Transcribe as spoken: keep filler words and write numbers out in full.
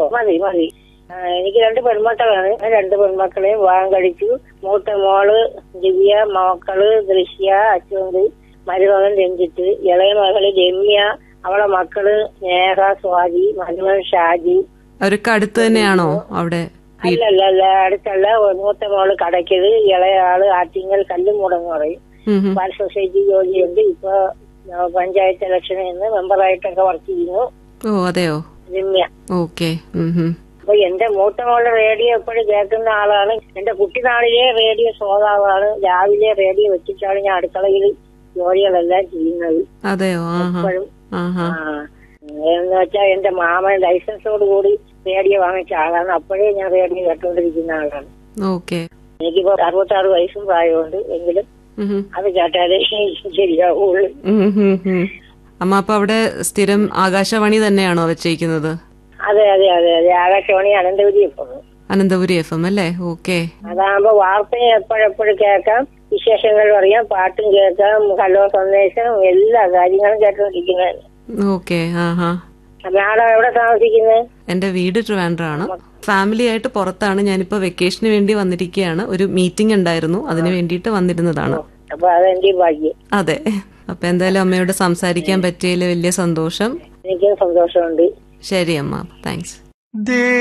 മതി മതി. എനിക്ക് രണ്ട് പെൺമക്കളാണ്. രണ്ട് പെൺമക്കളെയും വിവാഹം കഴിച്ചു. മൂത്ത മോള് ദിവ്യ, മക്കള് ദൃശ്യ, അച്ഛണ്ട്, മരുമകൻ രഞ്ജിത്ത്, ഇളയ മകള് രമ്യ, അവളെ മക്കള് സ്നേഹ, സ്വാതി, മരുമകൻ ഷാജി. അവരൊക്കെ അടുത്ത് തന്നെയാണോ അവിടെ? അല്ലല്ല അല്ല അടുത്തല്ല. മൂത്ത മോള് കടയ്ക്കത്, ഇളയ ആള് ആറ്റിങ്ങൽ കല്ലുമൂടെന്ന് പറയും. പാൽ സൊസൈറ്റി ജോലിയുണ്ട്. ഇപ്പൊ പഞ്ചായത്ത് ഇലക്ഷനിൽ നിന്ന് മെമ്പറായിട്ടൊക്കെ വർക്ക് ചെയ്യുന്നു. ഓ അതെയോ? രമ്യ. ഓക്കെ. അപ്പൊ എന്റെ മൂത്ത മോള് റേഡിയോ എപ്പോഴും കേൾക്കുന്ന ആളാണ്. എന്റെ കുട്ടിനാളിലെ റേഡിയോ ശ്രോതാവാണ്. രാവിലെ റേഡിയോ വെച്ചിട്ടാണ് ഞാൻ അടുക്കളയിൽ ജോലികളെല്ലാം ചെയ്യുന്നത്. അതെയോ? എപ്പോഴും എന്ന് വെച്ചാൽ എന്റെ മാമൻ ലൈസൻസോട് കൂടി റേഡിയോ വാങ്ങിച്ച ആളാണ്. അപ്പോഴേ ഞാൻ റേഡിയോ കേട്ടോണ്ടിരിക്കുന്ന ആളാണ്. ഓക്കെ. എനിക്കിപ്പോ അറുപത്താറ് വയസ്സും പ്രായമുണ്ട്. എങ്കിലും അത് കേട്ടാലേ ശരിയാവുള്ളൂ. അമ്മ അപ്പൊ അവിടെ സ്ഥിരം ആകാശവാണി തന്നെയാണോ വെച്ചേക്കുന്നത്? അതെ അതെ അതെ അതെ Akashvani Ananthapuri F M. Ananthapuri F M അല്ലേ? ഓക്കെ. അതാകുമ്പോ വാർത്തയും എപ്പോഴെപ്പോഴും കേൾക്കാം, വിശേഷങ്ങൾ അറിയാം, പാട്ടും കേൾക്കാം, ഹലോ സന്ദേശം, എല്ലാ കാര്യങ്ങളും കേട്ടോണ്ടിരിക്കുന്നത്. ഓക്കെ. ആഹാ. മാഡം എവിടെ താമസിക്കുന്നത്? എന്റെ വീട് ട്രിവാൻഡ്രാണ്. ഫാമിലി ആയിട്ട് പുറത്താണ്. ഞാനിപ്പോ വെക്കേഷന് വേണ്ടി വന്നിരിക്കുകയാണ്. ഒരു മീറ്റിംഗ് ഉണ്ടായിരുന്നു, അതിന് വേണ്ടിയിട്ട് വന്നിരുന്നതാണ്. അപ്പൊ അതെന്റെ ഭാഗ്യം. അതെ. അപ്പൊ എന്തായാലും അമ്മയോട് സംസാരിക്കാൻ പറ്റിയതിൽ വലിയ സന്തോഷം. എനിക്കും സന്തോഷമുണ്ട്. ശരി അമ്മ, താങ്ക്സ്.